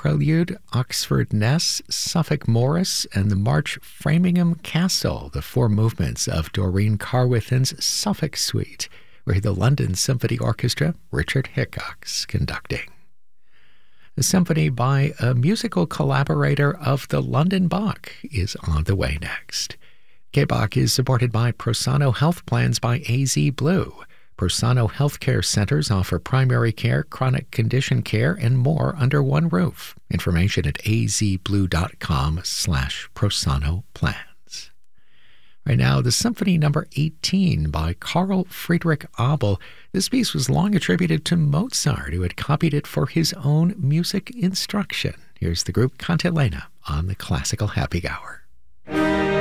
Prelude, Oxford Ness, Suffolk Morris, and the March Framingham Castle, the four movements of Doreen Carwithen's Suffolk Suite, where the London Symphony Orchestra, Richard Hickox, conducting. A symphony by a musical collaborator of the London Bach is on the way next. K-Bach is supported by Prosano Health Plans by AZ Blue. Prosano Healthcare Centers offer primary care, chronic condition care, and more under one roof. Information at azblue.com/Prosano Plans. Right now, the Symphony No. 18 by Carl Friedrich Abel. This piece was long attributed to Mozart, who had copied it for his own music instruction. Here's the group Cantilena on the Classical Happy Hour.